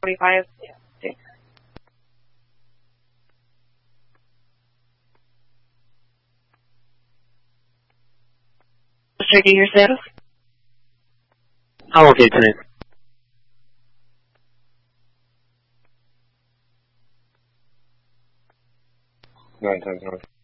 45. Yeah. Checking your status. I'm okay tonight. Nine times north.